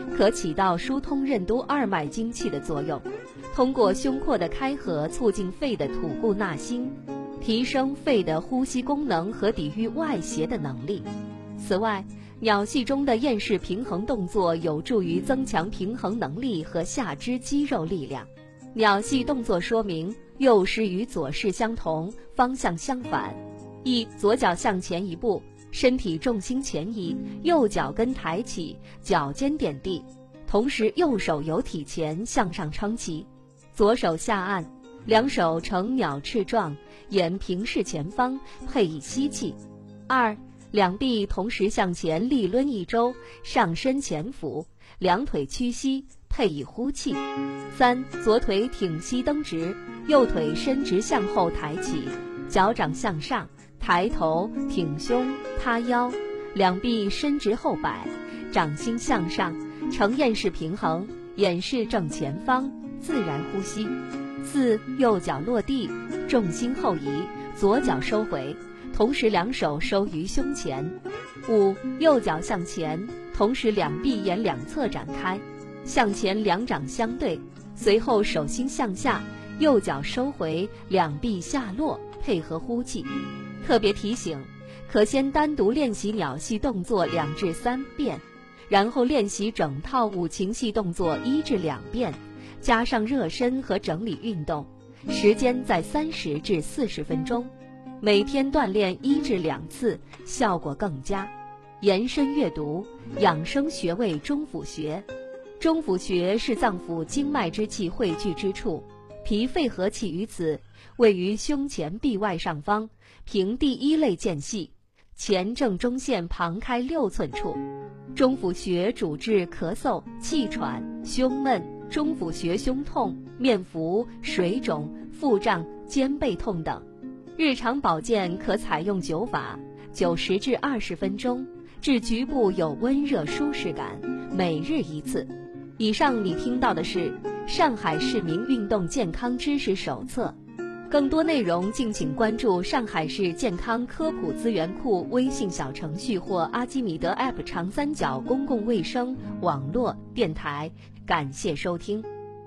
可起到疏通任督二脉精气的作用，通过胸廓的开合促进肺的吐故纳新，提升肺的呼吸功能和抵御外邪的能力。此外，鸟戏中的燕式平衡动作有助于增强平衡能力和下肢肌肉力量。鸟戏动作说明：右式与左式相同，方向相反。一、左脚向前一步，身体重心前移，右脚跟抬起，脚尖点地，同时右手由体前向上撑起，左手下按，两手呈鸟翅状，眼平视前方，配以吸气。二、两臂同时向前立抡一周，上身前俯，两腿屈膝，配以呼气。三、左腿挺膝蹬直，右腿伸直向后抬起，脚掌向上，抬头挺胸塌腰，两臂伸直后摆，掌心向上，呈燕式平衡，眼视正前方，自然呼吸。四、右脚落地，重心后移，左脚收回，同时两手收于胸前。五、右脚向前，同时两臂沿两侧展开，向前两掌相对，随后手心向下，右脚收回，两臂下落，配合呼气。特别提醒，可先单独练习鸟戏动作2至3遍，然后练习整套五禽戏动作1至2遍，加上热身和整理运动，时间在30至40分钟。每天锻炼1至2次，效果更佳。延伸阅读：养生穴位中府穴。中府穴是脏腑经脉之气汇聚之处，脾肺和气于此，位于胸前臂外上方，平第1肋间隙，前正中线旁开6寸处。中府穴主治咳嗽、气喘、胸闷、中府穴胸痛、面浮、水肿、腹胀、肩背痛等。日常保健可采用灸法，90至20分钟，至局部有温热舒适感，每日1次。以上你听到的是上海市民运动健康知识手册，更多内容敬请关注上海市健康科普资源库微信小程序或阿基米德 App 长三角公共卫生网络电台。感谢收听。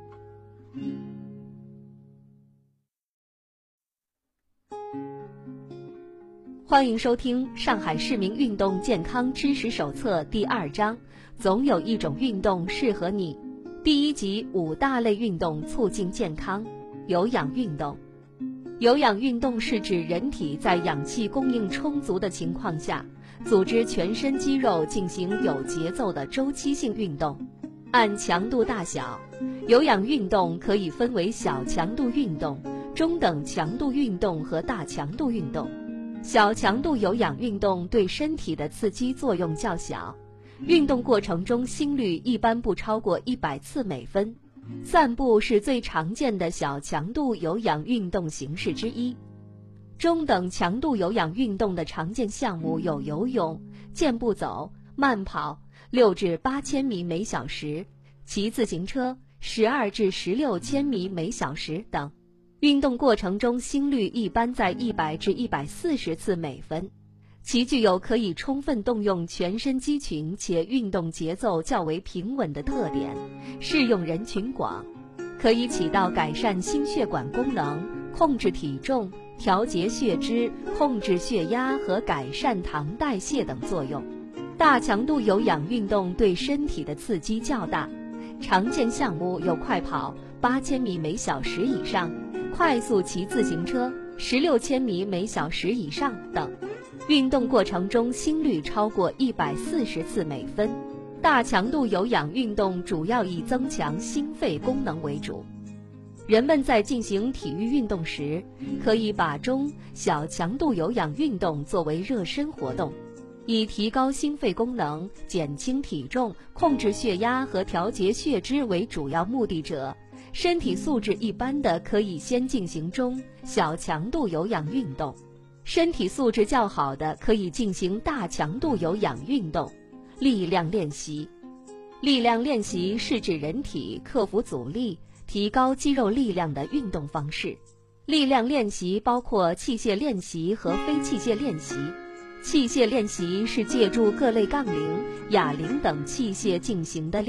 欢迎收听上海市民运动健康知识手册第2章，总有一种运动适合你。第1集5大类运动促进健康。有氧运动。有氧运动是指人体在氧气供应充足的情况下，组织全身肌肉进行有节奏的周期性运动。按强度大小，有氧运动可以分为小强度运动、中等强度运动和大强度运动。小强度有氧运动对身体的刺激作用较小，运动过程中心率一般不超过100次每分。散步是最常见的小强度有氧运动形式之一。中等强度有氧运动的常见项目有游泳、健步走、慢跑6至8千米每小时，骑自行车12至16千米每小时等。运动过程中心率一般在100至140次每分，其具有可以充分动用全身肌群且运动节奏较为平稳的特点，适用人群广，可以起到改善心血管功能、控制体重、调节血脂、控制血压和改善糖代谢等作用。大强度有氧运动对身体的刺激较大，常见项目有快跑8千米每小时以上，快速骑自行车16千米每小时以上等。运动过程中心率超过140次每分。大强度有氧运动主要以增强心肺功能为主。人们在进行体育运动时，可以把中小强度有氧运动作为热身活动。以提高心肺功能、减轻体重、控制血压和调节血脂为主要目的者，身体素质一般的可以先进行中小强度有氧运动，身体素质较好的可以进行大强度有氧运动。力量练习。力量练习是指人体克服阻力、提高肌肉力量的运动方式。力量练习包括器械练习和非器械练习。器械练习是借助各类杠铃、哑铃等器械进行的